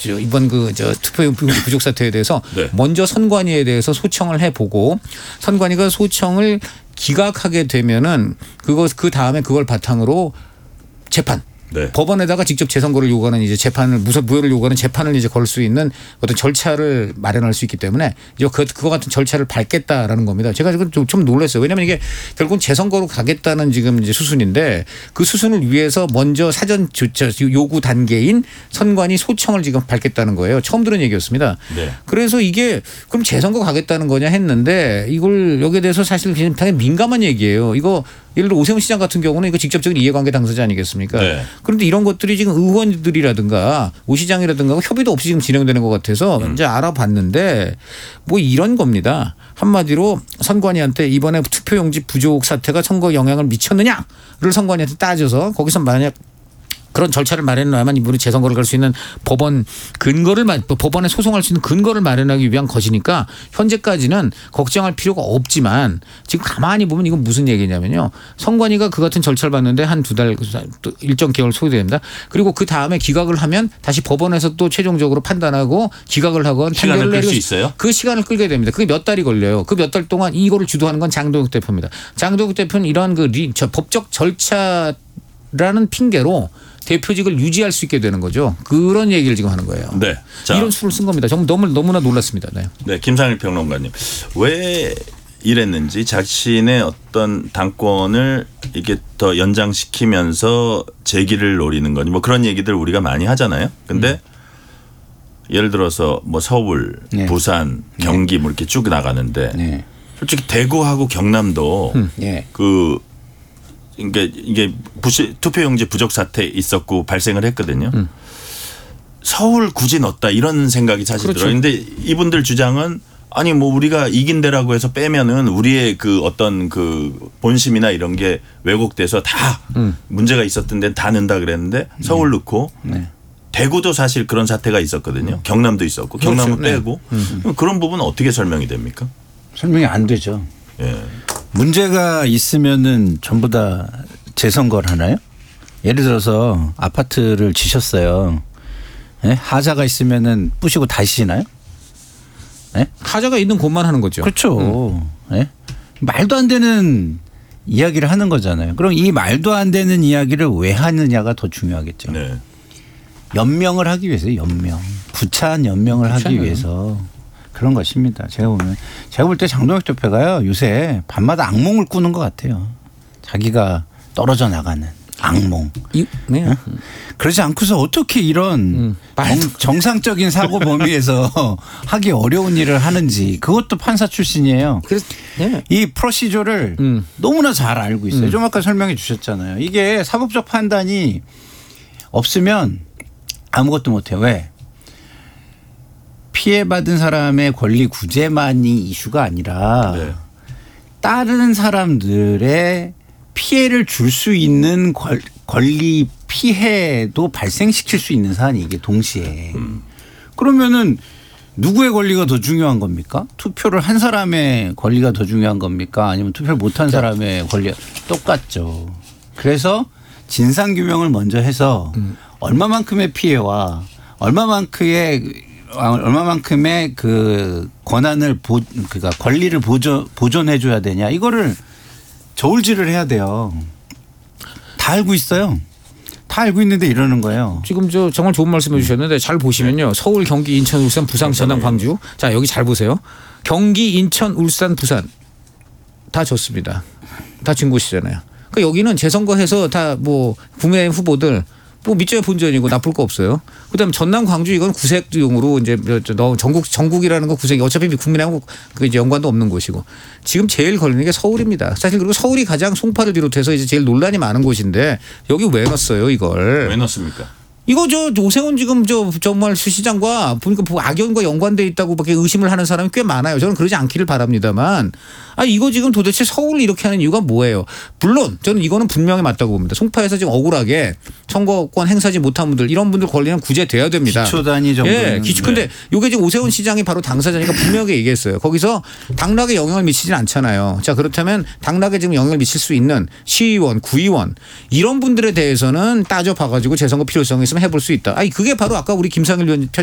이번 투표용지 부족 사태에 대해서 네. 먼저 선관위에 대해서 소청을 해보고 선관위가 소청을 기각하게 되면은 그 다음에 그걸 바탕으로 재판. 네. 법원에다가 직접 재선거를 요구하는 이제 재판을 무효를 요구하는 재판을 이제 걸 수 있는 어떤 절차를 마련할 수 있기 때문에 이제 그거 같은 절차를 밟겠다라는 겁니다. 제가 지금 좀 놀랐어요. 왜냐하면 이게 결국은 재선거로 가겠다는 지금 이제 수순인데 그 수순을 위해서 먼저 사전 요구 단계인 선관위 소청을 지금 밟겠다는 거예요. 처음 들은 얘기였습니다. 네. 그래서 이게 그럼 재선거 가겠다는 거냐 했는데 이걸 여기에 대해서 사실 굉장히 민감한 얘기예요. 이거 예를 들어 오세훈 시장 같은 경우는 이거 직접적인 이해관계 당사자 아니겠습니까? 네. 그런데 이런 것들이 지금 의원들이라든가 오 시장이라든가 협의도 없이 지금 진행되는 것 같아서 이제 알아봤는데 뭐 이런 겁니다. 한마디로 선관위한테 이번에 투표용지 부족 사태가 선거 영향을 미쳤느냐를 선관위한테 따져서 거기서 만약 그런 절차를 마련해야만 이분이 재선거를 갈 수 있는 법원에 소송할 수 있는 근거를 마련하기 위한 것이니까 현재까지는 걱정할 필요가 없지만 지금 가만히 보면 이건 무슨 얘기냐면요. 선관위가 그 같은 절차를 받는데 한 2달 일정 개월 소요됩니다. 그리고 그 다음에 기각을 하면 다시 법원에서 또 최종적으로 판단하고 기각을 하건 시간을 끌 수 있어요? 그 시간을 끌게 됩니다. 그게 몇 달이 걸려요. 그 몇 달 동안 이거를 주도하는 건 장동혁 대표입니다. 장동혁 대표는 이러한 법적 절차라는 핑계로 대표직을 유지할 수 있게 되는 거죠. 그런 얘기를 지금 하는 거예요. 네. 자. 이런 수를 쓴 겁니다. 정말 너무나 놀랐습니다. 네. 네, 김상일 평론가님. 왜 이랬는지 자신의 어떤 당권을 이게 더 연장시키면서 재기를 노리는 거니 뭐 그런 얘기들 우리가 많이 하잖아요. 근데 예를 들어서 뭐 서울, 네. 부산, 경기 뭐 이렇게 쭉 나가는데 네. 솔직히 대구하고 경남도 네. 이게 투표용지 부족 사태 있었고 발생을 했거든요. 서울 굳이 넣었다 이런 생각이 사실 그렇죠. 들어요. 그런데 이분들 주장은 아니 뭐 우리가 이긴 데라고 해서 빼면은 우리의 그 어떤 그 본심이나 이런 게 왜곡돼서 다 문제가 있었던 데는 다 넣는다 그랬는데 서울 넣고 대구도 사실 그런 사태가 있었거든요. 경남도 있었고 그렇죠. 경남은 빼고 그런 부분은 어떻게 설명이 됩니까? 설명이 안 되죠. 예. 문제가 있으면은 전부 다 재선거를 하나요? 예를 들어서 아파트를 지셨어요. 네? 하자가 있으면은 부시고 다시 지나요? 네? 하자가 있는 곳만 하는 거죠. 그렇죠. 네? 말도 안 되는 이야기를 하는 거잖아요. 그럼 이 말도 안 되는 이야기를 왜 하느냐가 더 중요하겠죠. 네. 연명을 하기 위해서 연명. 부차한 연명을 하기 위해서 그런 것입니다. 제가 볼 때 장동혁 대표가요 요새 밤마다 악몽을 꾸는 것 같아요. 자기가 떨어져 나가는 악몽. 네. 네? 그러지 않고서 어떻게 이런 정상적인 사고 범위에서 하기 어려운 일을 하는지 그것도 판사 출신이에요. 그래서 네. 이 프로시저를 너무나 잘 알고 있어요. 좀 아까 설명해 주셨잖아요. 이게 사법적 판단이 없으면 아무것도 못해요. 왜? 피해받은 사람의 권리 구제만이 이슈가 아니라 네. 다른 사람들의 피해를 줄 수 있는 권리 피해도 발생시킬 수 있는 사안이 이게 동시에. 그러면은 누구의 권리가 더 중요한 겁니까? 투표를 한 사람의 권리가 더 중요한 겁니까? 아니면 투표를 못한 사람의 권리가 똑같죠. 그래서 진상규명을 먼저 해서 얼마만큼의 피해와 얼마만큼의 그 권한을 그러니까 권리를 보존해 줘야 되냐 이거를 저울질을 해야 돼요. 다 알고 있어요. 다 알고 있는데 이러는 거예요. 지금 정말 좋은 말씀해 주셨는데 잘 보시면요. 서울, 경기, 인천, 울산, 부산, 전남, 광주. 자 여기 잘 보세요. 경기, 인천, 울산, 부산 다 졌습니다. 다 진 곳이잖아요. 그러니까 여기는 재선거해서 다 뭐 국민의힘 후보들 뭐 밑져야 본전이고 나쁠 거 없어요. 그다음에 전남 광주 이건 구색용으로 이제 전국이라는 거 구색이 어차피 국민하고 그 이제 연관도 없는 곳이고 지금 제일 걸리는 게 서울입니다. 사실 그리고 서울이 가장 송파를 비롯해서 이제 제일 논란이 많은 곳인데 여기 왜 넣었어요 이걸? 왜 넣습니까? 이거 오세훈 지금 정말 시장과 보니까 악연과 연관돼 있다고밖에 의심을 하는 사람이 꽤 많아요. 저는 그러지 않기를 바랍니다만, 이거 지금 도대체 서울을 이렇게 하는 이유가 뭐예요? 물론 저는 이거는 분명히 맞다고 봅니다. 송파에서 지금 억울하게 선거권 행사하지 못한 분들 이런 분들 권리는 구제돼야 됩니다. 기초 단위 정도. 예, 근데 이게 지금 오세훈 시장이 바로 당사자니까 분명하게 얘기했어요. 거기서 당락에 영향을 미치진 않잖아요. 자 그렇다면 당락에 지금 영향을 미칠 수 있는 시의원, 구의원 이런 분들에 대해서는 따져봐가지고 재선거 필요성이 있으면 해볼 수 있다. 그게 바로 아까 우리 김상일 의원